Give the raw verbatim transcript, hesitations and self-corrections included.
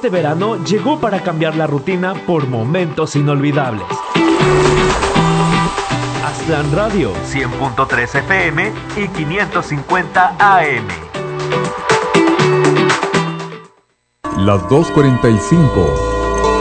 Este verano llegó para cambiar la rutina por momentos inolvidables. Aztlán Radio, cien punto tres F M y quinientos cincuenta A M. Las dos cuarenta y cinco.